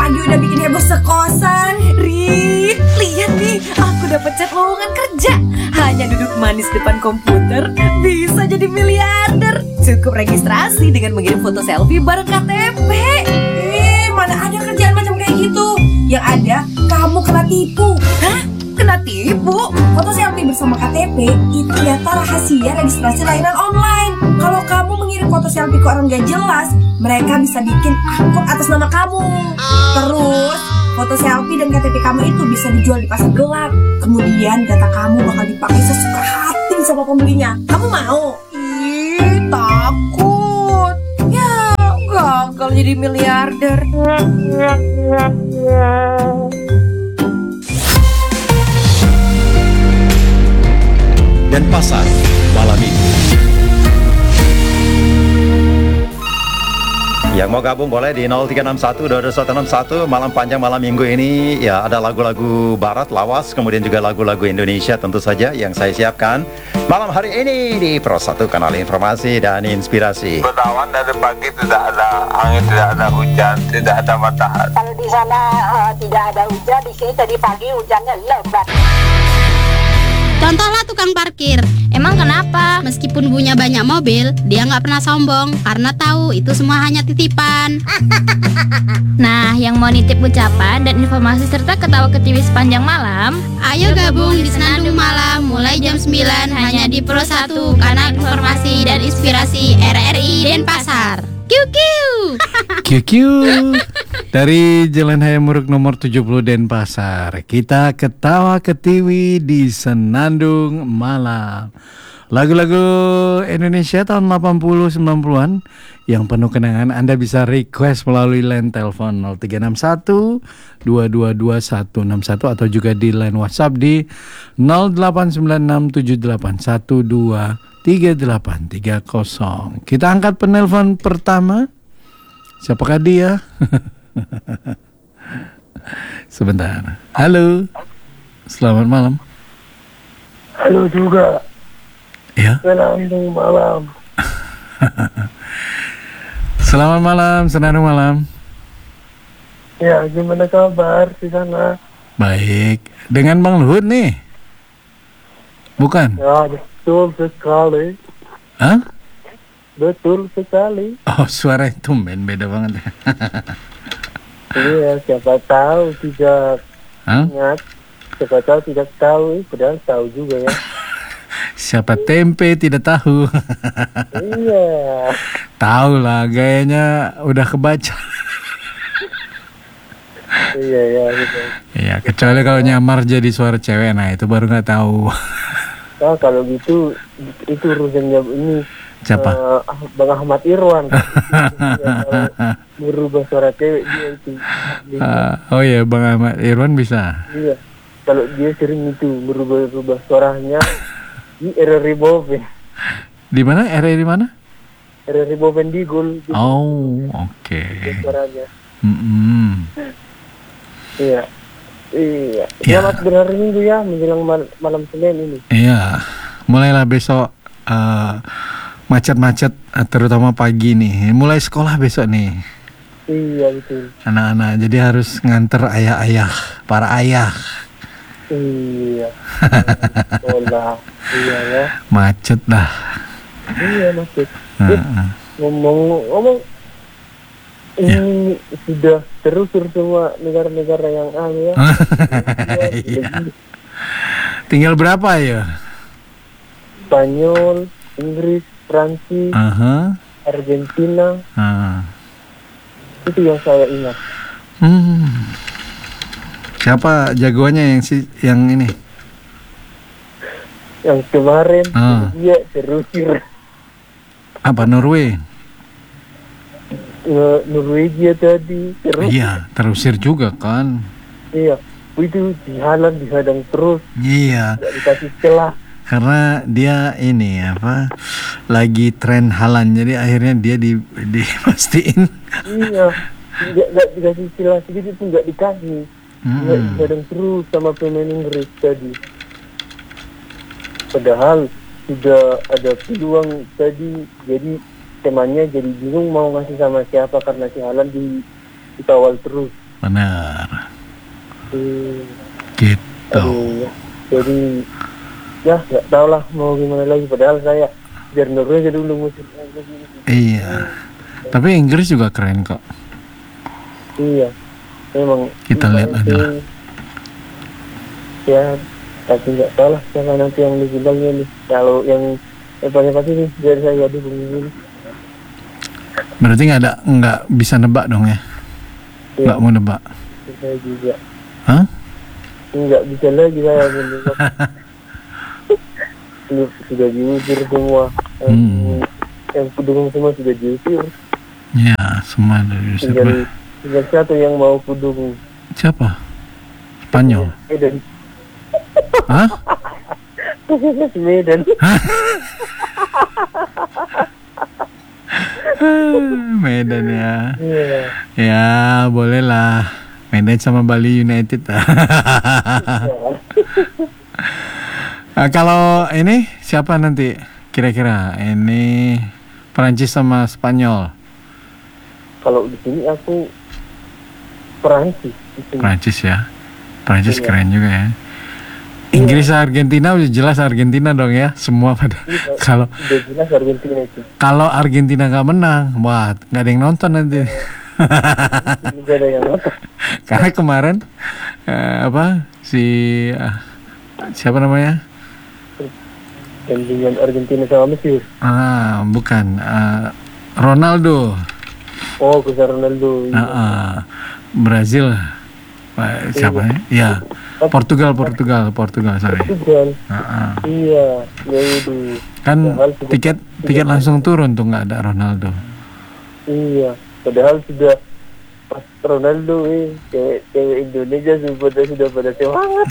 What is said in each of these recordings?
pagi udah bikin heboh sekosan. Rit, lihat nih, aku dapat chat lowongan kerja. Hanya duduk manis depan komputer, bisa jadi miliarder. Cukup registrasi dengan mengirim foto selfie bareng KTP. Mana ada kerjaan macam kayak gitu. Yang ada, kamu kena tipu. Hah? Kena tipu? Foto selfie bersama KTP itu data rahasia registrasi layanan online. Kalau kamu mengirim foto selfie ke orang gak jelas, mereka bisa bikin akun atas nama kamu. Terus, foto selfie dan KTP kamu itu bisa dijual di pasar gelap. Kemudian data kamu bakal dipakai sesuka hati sama pembelinya. Kamu mau? Ih, takut. Ya, gagal jadi miliarder. Denpasar malam minggu. Yang mau gabung boleh di 0361 malam panjang malam minggu ini. Ya, ada lagu-lagu barat lawas, kemudian juga lagu-lagu Indonesia tentu saja yang saya siapkan malam hari ini di Pro 1 Kanal Informasi dan Inspirasi. Berawan dari pagi, tidak ada angin, tidak ada hujan, tidak ada matahari. Kalau di sana tidak ada hujan, di sini tadi pagi hujannya lebat. Contohlah tukang parkir. Emang kenapa? Meskipun punya banyak mobil, dia nggak pernah sombong karena tahu itu semua hanya titipan. Nah, yang mau nitip ucapan dan informasi serta ketawa ketiwi sepanjang malam, ayo gabung di Senandung Malam mulai jam 9 hanya di Pro 1 Kanal Informasi dan Inspirasi RRI Denpasar. QQ. QQ dari Jalan Hayamuruk nomor 70 Denpasar. Kita ketawa ketiwi di Senandung Malam. Lagu-lagu Indonesia tahun 80 90-an yang penuh kenangan Anda bisa request melalui line telepon 0361 222161 atau juga di line WhatsApp di 089678123830. Kita angkat penelpon pertama. Siapakah dia? Sebentar. Halo. Selamat malam. Halo juga. Ya. Senandung malam. Selamat malam, senandung malam. Ya, gimana kabar di sana? Baik. Dengan Bang Luhut nih? Bukan? Ya, betul sekali. Hah? Betul sekali. Oh, suara tumben beda banget. Iya, siapa tahu tidak ingat. Siapa tahu tidak tahu, padahal tahu juga ya. Siapa tempe tidak tahu. Iya. Tahu lah, gayanya udah kebaca. Iya, gitu. Iya, kecuali kalau nyamar jadi suara cewek, nah itu baru nggak tahu. Nah, kalau gitu itu urusannya ini. Siapa? Bang Ahmad Irwan. Merubah suara cewek dia itu. Oh iya, Bang Ahmad Irwan bisa. Iya. Kalau dia sering itu merubah suaranya di RRI Boven. Di mana? RRI di mana? RRI Boven di Gol. Oh, oke. Suaranya. Iya. Iya. Selamat berhari Minggu ya, menjelang malam Senin ini. Iya. Mulailah besok macet-macet, terutama pagi nih. Mulai sekolah besok nih. Iya, betul. Anak-anak, jadi harus nganter ayah-ayah, para ayah. Iya. Sekolah. Iya ya. Macet dah. Iya, macet. Ngomong ini sudah terusur semua negara-negara yang ya. Iya. Tinggal berapa ya? Spanyol, Inggris, Prancis, Argentina. Itu yang saya ingat. Siapa jagoannya yang ini? Yang kemarin dia terusir. Apa Norway? Norwegia tadi terusir. Iya, terusir juga kan. Iya, itu dihadang terus. Iya. Tidak dikasih celah. Karena dia ini lagi tren Haaland, jadi akhirnya dia dimastiin. Iya, nggak dikasih celah sedikit pun nggak dikasih. Dihadang terus sama pemain Inggris tadi. Padahal sudah ada peluang tadi, jadi temannya jadi bingung mau ngasih sama siapa karena si Haaland dikawal terus. Benar. Hmm. Gitu. Aduh, jadi ya nggak tahu lah mau gimana lagi. Padahal saya biar Norwegia dulu musik. Iya. Tapi Inggris juga keren kok. Iya, memang. Kita lihat aja lah. Ya, tapi nggak tahu lah siapa nanti yang lebih bilangnya nih. Kalau yang pasti nih biar saya dukung ini. Berarti nggak bisa nebak dong ya? Ya, Nggak mau nebak? saya juga. Hah? Nggak bisa lagi saya menebak. Sudah diusir semua. Yang kudukung semua sudah diusir. Ya, semua dari Tinggal satu yang mau kudukung. siapa? Spanyol. Medan. Hah? Si Medan. Medan ya. Iya. Ya, boleh lah. Medan sama Bali United. Kalau ini siapa nanti? Kira-kira ini Perancis sama Spanyol. Kalau di sini aku Perancis. Di sini. Perancis ya. Perancis Iya. keren juga ya. Inggris Argentina udah jelas Argentina dong ya. Semua pada Iya, kalau udah jelas Argentina itu. kalau Argentina nggak menang, wah nggak ada yang nonton nanti. Juga ada yang nonton. Karena kemarin siapa namanya? Tandingan Argentina sama Mesir. Bukan Ronaldo. Oh, Cristiano Ronaldo. Brazil. Siapa ya? Portugal sorry. Portugal. Iya, ya itu. Kan Padahal sudah- tiket langsung turun tuh nggak ada Ronaldo. Iya, padahal sudah pas Ronaldo cewek Indonesia sudah pada semangat.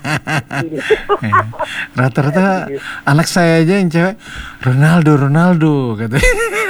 Rata-rata anak saya aja yang cewek Ronaldo katanya.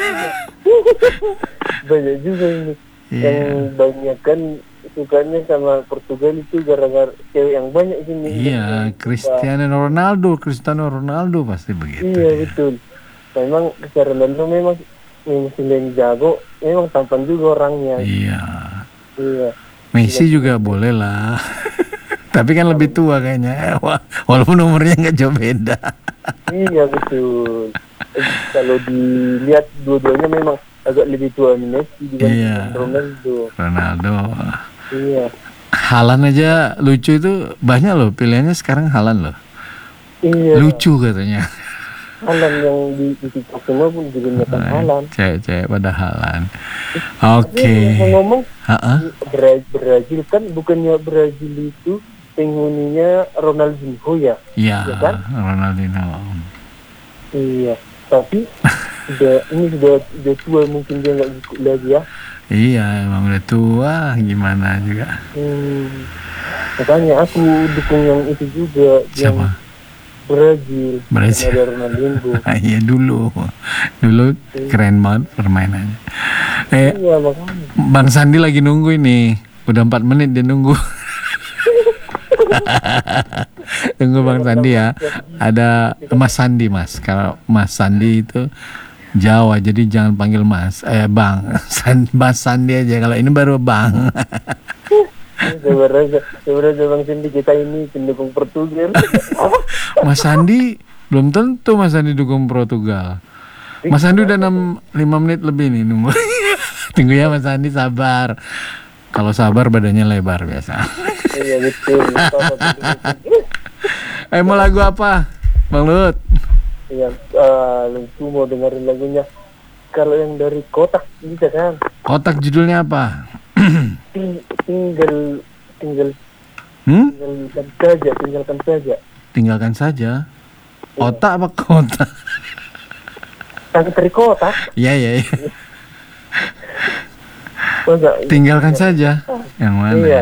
Banyak juga ini. Iya. Yang banyak kan sukanya sama Portugal itu gara-gara cewek yang banyak sini. Iya, Cristiano Ronaldo pasti begitu. Iya betul. Memang Cristiano Ronaldo memang selain jago, memang tampan juga orangnya. Iya. Iya. Messi juga boleh lah. Tapi kan lebih tua kayaknya. Walaupun umurnya nggak jauh beda. Iya betul. Kalau dilihat dua-duanya memang agak lebih tua Messi dibanding Ronaldo. Iya. Haaland aja lucu itu banyak loh pilihannya sekarang Haaland loh. Iya. Lucu katanya. Haaland yang di TikTok semua pun juga nyata Haaland. Cewek-cewek pada Haaland. Oke. Tapi ngomong Brazil kan bukannya Brazil itu penghuninya Ronaldinho ya? Iya Ya kan? Ronaldinho. Iya. Tapi sudah tua mungkin dia nggak ikut lagi ya. Iya emang udah tua gimana juga. Makanya aku dukung yang itu juga. Siapa? Yang Brazil. Ada Ronaldinho. Iya dulu keren banget permainannya. Iya makanya. Bang Sandi lagi nunggu ini. Udah 4 menit dia nunggu. Tunggu Bang Sandi ya. Ada Mas Sandi Mas. Kalau Mas Sandi itu Jawa jadi jangan panggil Mas. Bang. Mas Sandi aja. Kalau ini baru Bang. Sebenarnya Bang Sandi kita ini pendukung Portugal. Mas Sandi belum tentu Mas Sandi dukung Portugal. Mas Sandi udah 5 menit lebih nih nunggu. Tunggu ya Mas Sandi sabar. Kalau sabar badannya lebar biasa. Iya betul. Mau lagu apa Bang Lut? Iya, lucu mau dengerin lagunya. Kalau yang dari Kotak bisa kan? Kotak judulnya apa? Tinggalkan saja. Otak apa kotak? Dari Kotak. Iya. Tinggalkan saja. Yang mana? Iya.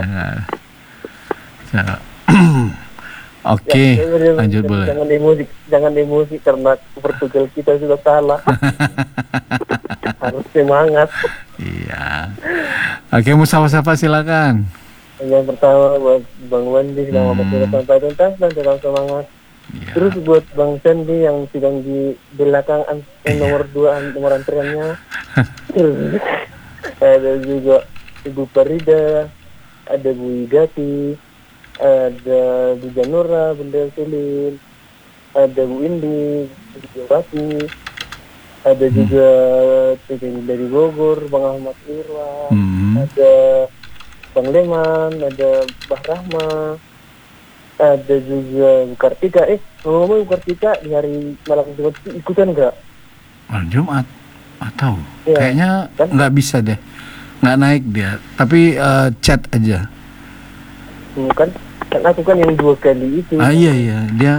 Oke, lanjut boleh. Jangan emosi karena Portugal kita sudah kalah. Harus semangat. Iya. Oke, mau sapa-sapa silakan. Yang pertama buat Bang Wandi selamat sampai tuntas dan tetap semangat. Iya. Terus buat Bang Sandy yang sedang di belakang nomor 2 nomor antriannya. Ada juga Ibu Farida, ada Bu Igati, ada Bu Janura, Bunda Selin, ada Bu Indi, Bu Bati, ada juga TKI dari Bogor, Bang Ahmad Irwan, ada Bang Leman, ada Mbah Rahma, ada juga Bu Kartika. Ngomong Bu Kartika di hari malam Jumat itu ikutan nggak? Malam Jumat atau Ya, kayaknya kan? nggak bisa deh, nggak naik dia, tapi chat aja. Kan aku kan yang 2 kali itu. Iya dia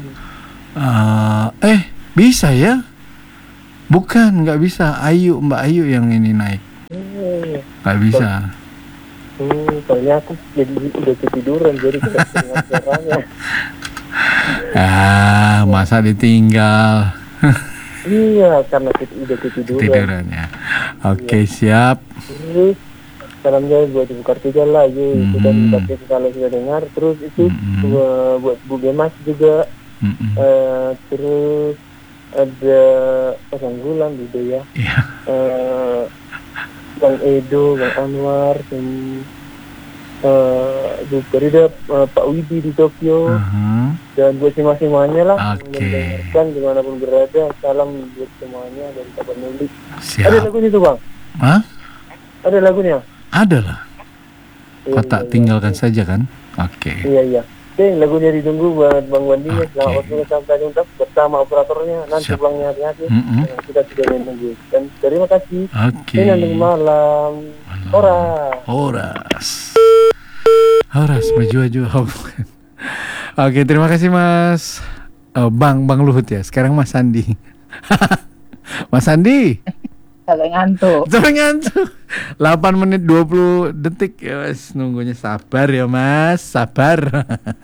bisa ya? Bukan, nggak bisa. Mbak Ayu yang ini naik, nggak bisa. Soalnya aku jadi udah ketiduran, jadi tidak dengar suaranya. Masa ditinggal. Iya, karena udah ketiduran. Ya. Oke, siap. Terus salamnya buat Ibu Kartika lah, itu dan Ibu Kartika kalau sudah dengar. Terus itu buat Bu Gemas juga. Terus ada Pasang Bulan juga ya. Bang Edo, Bang Anwar, Bu Perida, Pak Widi di Tokyo, dan buat semuanya lah. Mendengarkan dimanapun berada, salam buat semuanya dari Tapanuli. Ada lagunya tuh Bang? Hah? Ada lagunya? Ada lah. Kotak tinggalkan saja kan? Oke. Iya. Oke, lagunya ditunggu buat Bang Wandi. Selamat waktu sampai jumpa bersama operatornya. Nanti pulangnya hati-hati. Kita sudah menunggu. Dan terima kasih. Oke. Senandung malam. Horas, maju. Oke, terima kasih Mas. Bang Luhut ya. Sekarang Mas Sandi. Mas Sandi. Sampai ngantuk. 8 menit 20 detik ya Mas. Nunggunya sabar ya Mas. Sabar.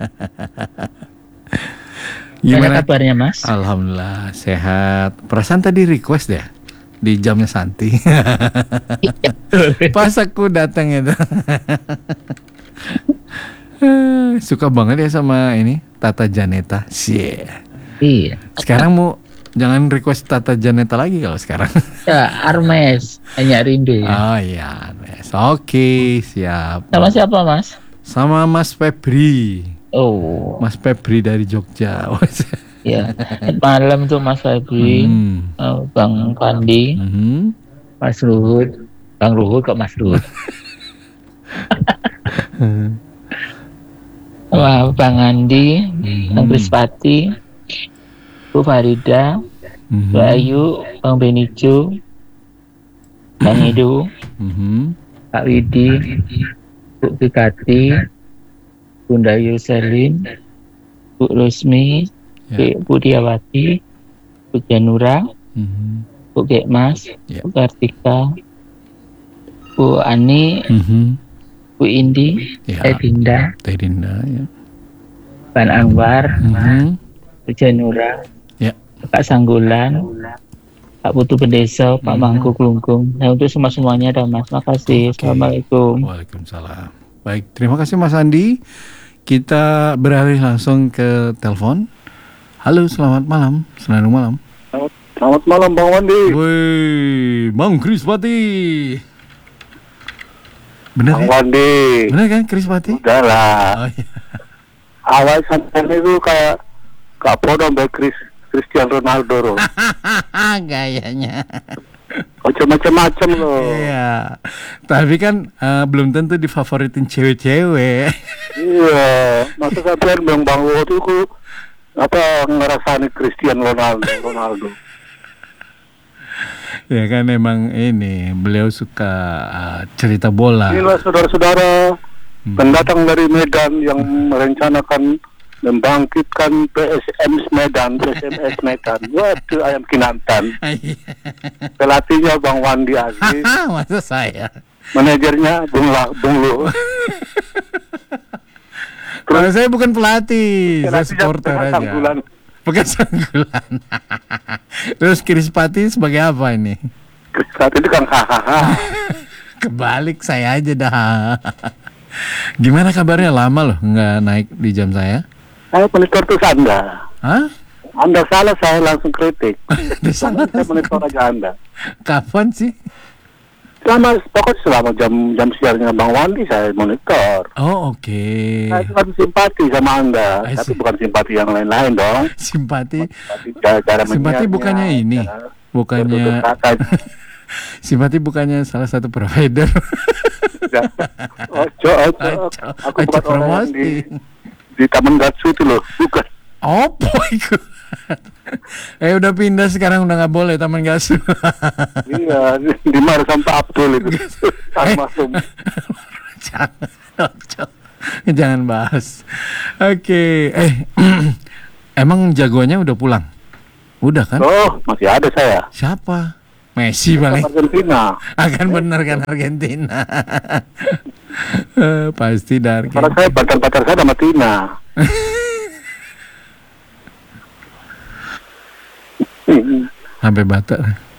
Gimana kabarnya Mas? Alhamdulillah sehat. Perasaan tadi request ya di jamnya Santi. Pas aku datang itu. Suka banget ya sama ini Tata Janeta. Iya. Sekarang mau jangan request Tata Janeta lagi kalau sekarang. Ya, Armes, hanya rindu ya. Oh iya, Armes. Oke, siap. Sama siapa Mas? Sama Mas Febri. Oh, Mas Febri dari Jogja. Ya, malam tuh Mas Febri, Bang Pandi, Mas Luhut, Bang Luhut kok Mas Luhut. Wah, Bang Andi, Bang Krispati, Bu Farida, Bu Ayu, Bang Benijo, Bang Edo, Pak Widi, Bu Bikati, Bunda Yuselin, Bu Rusmi, Bu Diawati, Bu Janura, Bu Gekmas, Bu Kartika, Bu Ani, Bu Indi, Teh Dinda, ya. Ban Anwar, Bu Janura, Pak Sanggulan, Pak Putu Pendeso, Pak Mangku Klungkung. Nah, untuk semuanya ada Mas. Makasih. Assalamualaikum. Waalaikumsalam. Baik, terima kasih Mas Andi. Kita beralih langsung ke telepon. Halo, selamat malam. Senandung malam. Selamat malam Bang Wandi. Woi, Bang Krispati. Bener Bang ya? Wandi. Bener kan Krispati? Udah lah. Oh, iya. Awal sampai itu kayak Kak Podo mbak Cristiano Ronaldo loh. Gayanya. Macam-macam loh. Iya. Tapi kan belum tentu difavoritin cewek-cewek. Iya. Masa sampai Bang Luhut itu ngerasani Cristiano Ronaldo. Ya kan emang ini beliau suka cerita bola. Inilah saudara-saudara pendatang dari Medan yang merencanakan membangkitkan PSMS Medan. Waduh, ayam kinantan. Pelatihnya Bang Wandi Aziz. Masa saya? Manajernya Bung Lu. Kalau saya bukan pelatih, saya supporter aja. Bukan Sanggulan. Terus Krispati sebagai apa ini? Krispati itu kan hahaha. Kebalik saya aja dah. Gimana kabarnya? Lama loh nggak naik di jam saya. Saya monitor terus Anda. Hah? Anda salah, saya langsung kritik. Salah, saya monitor aja Anda. Kapan sih? selama jam siarnya Bang Wandi saya monitor. Oh, oke. Saya cuma simpati sama Anda, tapi bukan simpati yang lain-lain dong. Simpati cara simpati bukannya ini. Bukannya simpati bukannya salah satu provider. Ojo. Aku bukan orang di Taman Gatsu itu loh, bukan. Apa itu? Udah pindah sekarang, udah nggak boleh Taman Gatsu. Iya, dimarahin sama Pak Abdul itu. Jangan bahas. Oke. Emang jagoannya udah pulang? Udah kan? Oh, masih ada saya. Siapa? Messi paling. Argentina. Akan bener kan Argentina. Pasti dari. Karena saya pacar saya sama Tina. Sampai batak.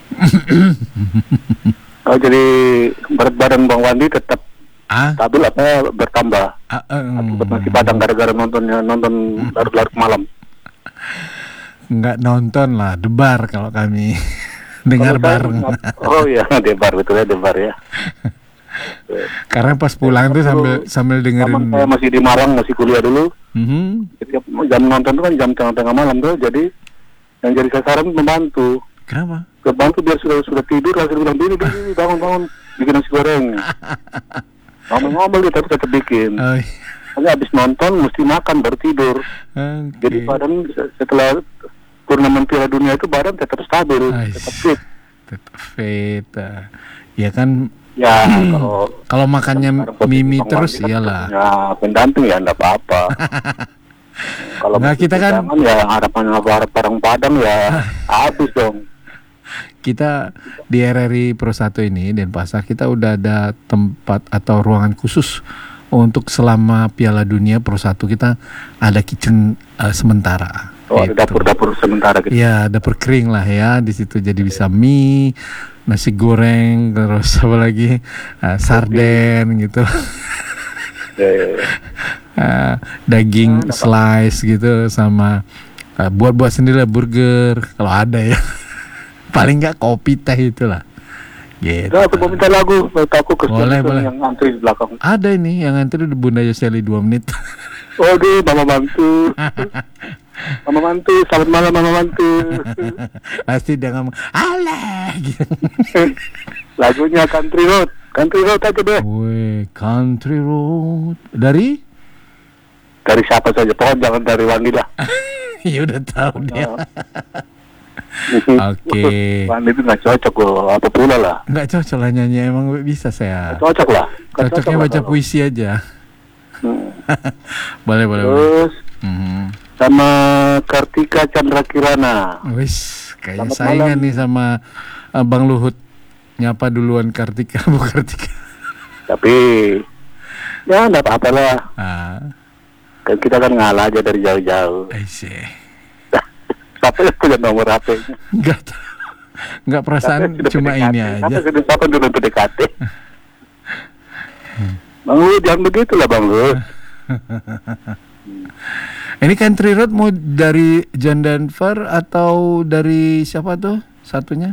Oh, jadi berat badan Bang Wandi tetap stabil apa bertambah? Akibat nasi padang gara-gara nonton larut-larut malam. Enggak nonton lah, debar kalau kami dengar bareng. Oh iya, debar betul ya, debar ya. Karena pas pulang tuh sambil dengerin. Saya masih di Malang, masih kuliah dulu. Setiap jam nonton itu kan jam tengah-tengah malam tuh, jadi yang jadi sasaran membantu. Kenapa? Membantu biar sudah tidur, langsung bilang ini bangun bikin nasi goreng. Ngomong-ngomong dia tapi tetap bikin. Hanya habis nonton mesti makan baru tidur. Jadi badan setelah turnamen Piala Dunia itu badan tetap stabil, tetap fit. Tetap fit. Ya kan. Ya kalau makannya mie terus iyalah. Ya pendamping ya enggak apa-apa. Kalau kita kan ya harapan orang Padang ya habis dong. Kita di RRI Pro 1 ini Denpasar kita udah ada tempat atau ruangan khusus untuk selama Piala Dunia Pro 1 kita ada kitchen sementara. Oh, gitu. Ada dapur sementara gitu. Iya, dapur kering lah ya di situ. Jadi bisa mie, nasi goreng, terus apa lagi? Sarden gitu. Daging slice gitu sama buat sendiri lah burger kalau ada ya. Paling nggak kopi teh itulah. Gitu. Aku mau minta lagu, aku boleh. Yang antri di belakang. Ada ini yang antri di Bunda Yoseli 2 menit. Waduh, Mama Mantu. Mama Mantu, selamat malam Mama Mantu. Pasti dia ngomong, alah gitu. Lagunya Country Road aja deh. Wih, Country Road. Dari siapa saja, pokoknya jangan dari Wandi lah. Ya udah tahu dia. Oke. Wandi itu nggak cocok loh, apa pula lah. Nggak cocok lah nyanyi, emang bisa saya. Cocok lah. Cocoknya baca puisi aja. Boleh. Terus sama Kartika Chandra Kirana. Wis, kayaknya saingan nih sama Bang Luhut. Nyapa duluan Kartika, Bu Kartika. Tapi ya enggak apa-apa lah. Kita kan ngalah aja dari jauh-jauh. Siapa yang punya nomor HP-nya? Enggak perasaan cuma ini aja. Siapa dulu PDKT? Bang Lu jangan begitulah Bang Lu. Ini Country Road mau dari John Denver atau dari siapa tuh satunya?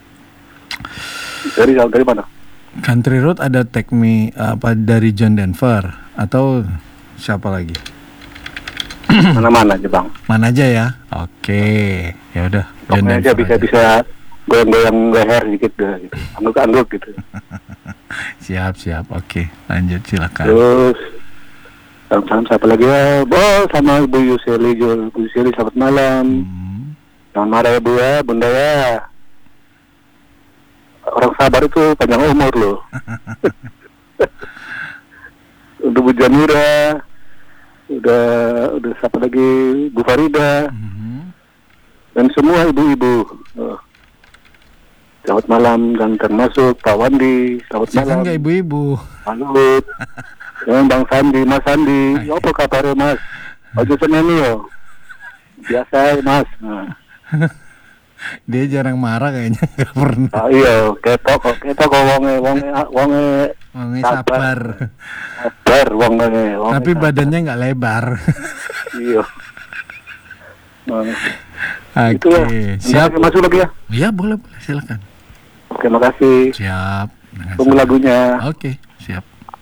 Dari mana? Country Road ada Take Me apa dari John Denver atau siapa lagi? Mana aja Bang. Mana aja ya? Oke. Ya udah. John Denver aja bisa goyang-goyang leher dikit gitu. Angguk gitu. Siap. Oke. Lanjut silakan. Terus salam siapa lagi ya? Bos sama Ibu Yuseli selamat malam. Jangan marah ya Bu ya, Bunda ya. Orang sabar itu panjang umur loh. Untuk Bu Janura, udah siapa lagi, Bu Farida, dan semua ibu-ibu. Selamat malam dan termasuk Pak Wandi. Selamat malam. Nggak ibu-ibu. Salut. Bang Sandi, Mas Sandi. Apa kabarnya Mas? Ojo seneng yo. Biasa Mas. Dia jarang marah kayaknya, nggak pernah. Iya, ketok wonge sabar. Sabar wonge. Tapi badannya nggak lebar. Iya. Oke, siap. Masuk lagi ya? Iya boleh silakan. Oke, makasih. Siap. tunggu lagunya. Oke, siap.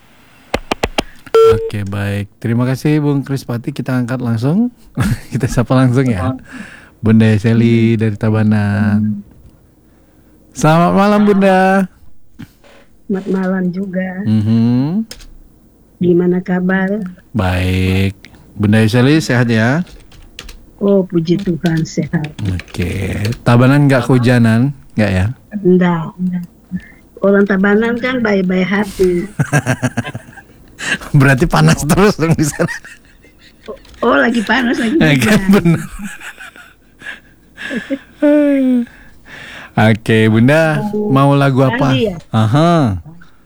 Oke, baik. Terima kasih Bung Krispati. Kita angkat langsung. Kita sapa langsung ya. Bunda Seli dari Tabanan. Selamat malam Bunda. Selamat malam juga. Gimana kabar? Baik. Bunda Seli sehat ya? Oh, puji Tuhan sehat. Oke. Tabanan nggak kehujanan? Nggak ya? Enggak. Orang Tabanan kan baik-baik hati. Berarti panas terus dong di sana. Oh, lagi panas lagi. Kan benar. Oke, Bunda mau lagu apa? Ya? Aha.